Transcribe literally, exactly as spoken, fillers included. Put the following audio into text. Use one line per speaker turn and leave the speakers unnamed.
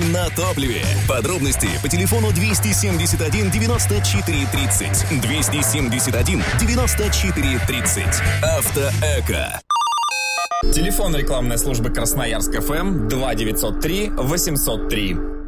эконом на топливе. Подробности по телефону двести семьдесят один девяносто четыре тридцать. двести семьдесят один девяносто четыре тридцать. Автоэко.
Телефон рекламной службы Красноярск эф эм два девятьсот три восемьсот три.